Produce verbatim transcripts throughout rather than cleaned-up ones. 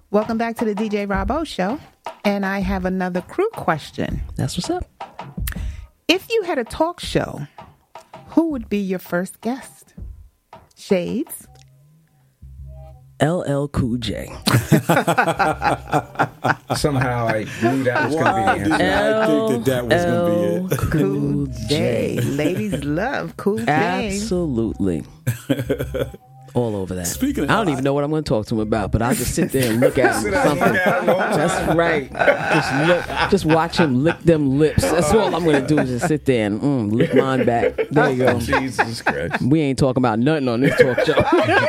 Welcome back to the D J Robo Show. And I have another crew question. That's what's up. If you had a talk show, who would be your first guest? Shades? L L Cool J. Somehow I knew that was going to be the answer. I think that that was going to be it. Cool J. Ladies love Cool J. Absolutely. All over that. Speaking of, I don't even know what I'm going to talk to him about, but I'll just sit there and look at him. Something. That's right. Just look, just watch him lick them lips. That's all I'm going to do is just sit there and mm, lick mine back. There you go. Jesus Christ. We ain't talking about nothing on this talk show.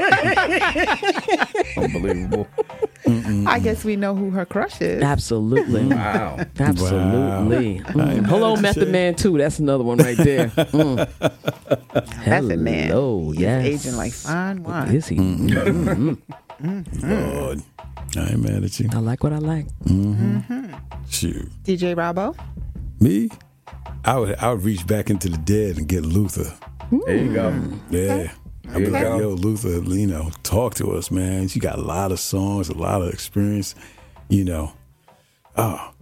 Unbelievable. Mm-mm. I guess we know who her crush is. Absolutely. Wow. Absolutely. Wow. Mm. Hello, Method Man two. That's another one right there. Mm. Method Man. Hello, He's yes. aging like fine wine. Is he? Mm-hmm. Lord, I ain't mad at you. I like what I like. Mm-hmm. Mm-hmm. Shoot. D J Robo? Me? I would I would reach back into the dead and get Luther. There you go. Yeah. I'd be There you like, go. yo, Luther, you know, talk to us, man. She got a lot of songs, a lot of experience, you know. Oh,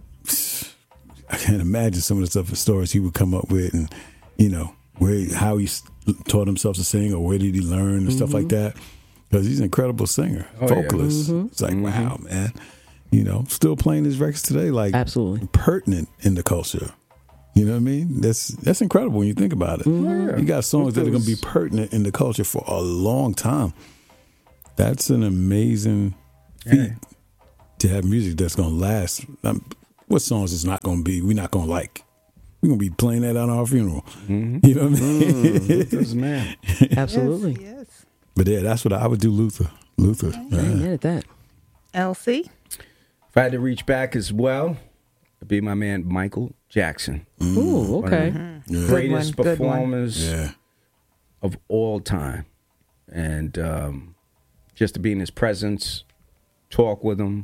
I can't imagine some of the stuff and stories he would come up with and, you know, where how he s- taught himself to sing or where did he learn and stuff like that. Because he's an incredible singer, Oh, yeah. vocalist. It's like, wow, man. You know, still playing his records today, like Absolutely. pertinent in the culture. You know what I mean? That's that's incredible when you think about it. You got songs that are going to be pertinent in the culture for a long time. That's an amazing feat Yeah. to have music that's going to last. Um, what songs is not going to be, we're not going to like? We're going to be playing that on our funeral. You know what I mean? Luther's man. Absolutely. Yes, yes. But yeah, that's what I would do, Luther. Luther. I ain't Yeah. mad at that. L C? If I had to reach back as well, it'd be my man Michael Jackson. Ooh, okay. Yeah. Greatest Good one, good one. performers Yeah. of all time. And um, just to be in his presence, talk with him,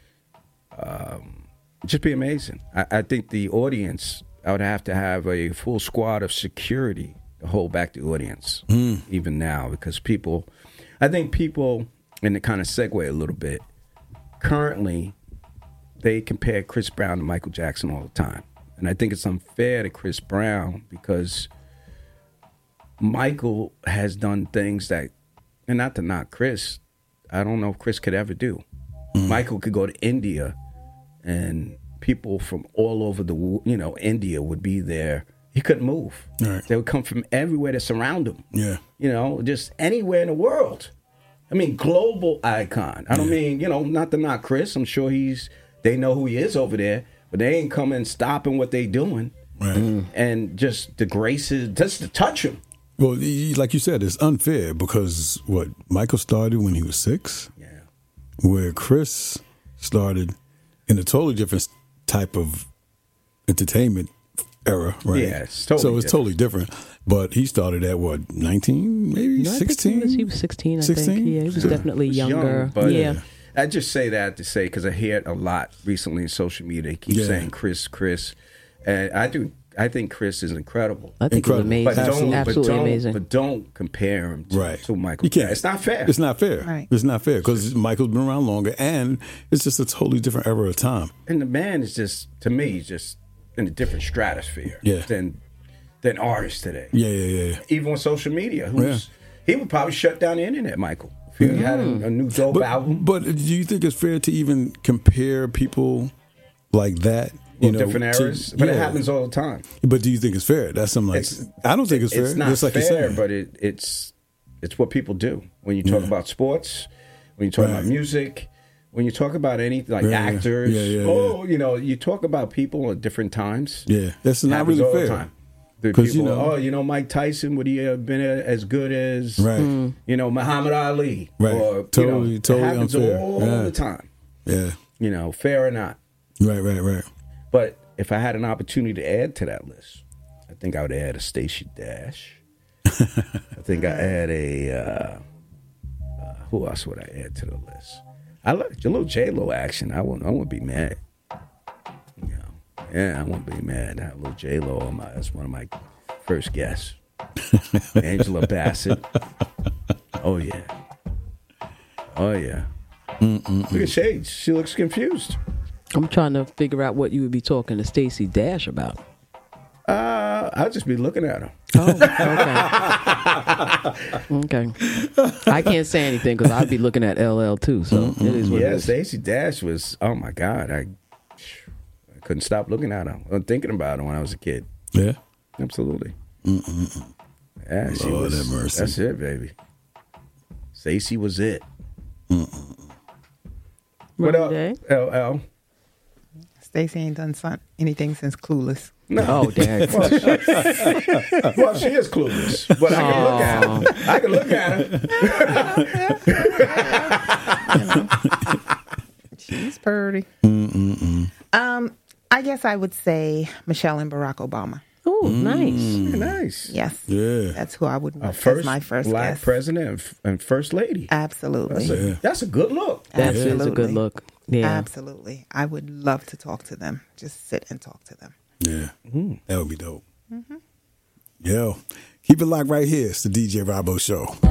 um, just be amazing. I, I think the audience, I would have to have a full squad of security to hold back the audience, even now, because people, I think people, and to kind of segue a little bit, currently, they compare Chris Brown to Michael Jackson all the time. And I think it's unfair to Chris Brown because Michael has done things that, and not to knock Chris, I don't know if Chris could ever do. Michael could go to India and people from all over the, wo- you know, India would be there. He couldn't move. Right. They would come from everywhere to surround him. Yeah. You know, just anywhere in the world. I mean, global icon. I don't mean, you know, not to knock Chris. I'm sure he's, they know who he is over there, but they ain't coming stopping what they doing. Right. And just the graces, just to touch him. Well, y- like you said, it's unfair because what Michael started when he was six, Yeah. where Chris started in a totally different type of entertainment era, right? Yeah, it's totally so it's different. totally different. But he started at what, nineteen, maybe No, I think sixteen? He was, he was sixteen, I sixteen? think. Yeah, he was Yeah. definitely was younger. young, but- yeah. I just say that to say, because I hear it a lot recently in social media. They keep Yeah. saying Chris, Chris. And I do. I think Chris is incredible. I think Incredible. it was But amazing. don't, Absolutely but don't, amazing. But don't compare him to, Right. to Michael. You can't. It's not fair. It's not fair. Right. It's not fair because Michael's been around longer and it's just a totally different era of time. And the man is just, to me, just in a different stratosphere Yeah. than than artists today. Yeah, yeah, yeah. yeah. Even with social media, who's he would probably shut down the internet, Michael, if he had a, a new dope But, album. but do you think it's fair to even compare people like that? You with know, different to- eras, but it yeah. happens all the time. But do you think it's fair? That's something like It's- I don't think it's fair. It's not just like you're fair, saying. but it, it's it's what people do when you talk Yeah. about sports, when you talk Right. about music, when you talk about anything like Yeah, yeah. actors. Yeah, yeah, oh, you know, you talk about people at different times. Yeah, that's not Happens really all the fair. time. The 'Cause, people, you know- oh, you know, Mike Tyson, would he have been as good as, Right. you know, Muhammad Ali? Right. Or, Totally- you know, totally it happens unfair. all Yeah. the time. Yeah. You know, fair or not. Right, right, right. But if I had an opportunity to add to that list, I think I would add a Stacey Dash. I think I add a uh, uh, who else would I add to the list? I like a little J Lo action. I won't. I won't be mad. You know, yeah, I won't be mad. I have a little J Lo on my. That's one of my first guests. Angela Bassett. Oh yeah. Oh yeah. Look at Shades. She looks confused. I'm trying to figure out what you would be talking to Stacey Dash about. Uh, I'll just be looking at her. Oh, okay. Okay. I can't say anything because I'd be looking at L L too. So mm-hmm. it is what yeah, it is. Stacey Dash was. Oh my God, I, I couldn't stop looking at her. I'm thinking about her when I was a kid. Yeah, absolutely. Mm-mm. Yeah, she Lord was. have mercy. That's it, baby. Stacey was it. Mm-mm. What up, L L? Stacey ain't done son- anything since Clueless. No. Oh, dang. well, she, well, she is clueless, but I can look at her. I can look at her. She's pretty. Mm-mm-mm. Um, I guess I would say Michelle and Barack Obama. Oh, nice. Mm. Nice. Yes. Yeah. That's who I would want first as my first black guest. president and, f- and first lady. Absolutely. That's a, Yeah. that's a good look. That is Absolutely. a good look. Yeah. Absolutely. I would love to talk to them. Just sit and talk to them. Yeah, Mm. that would be dope. Mm-hmm. Yo, keep it locked right here. It's the D J Rabo Show.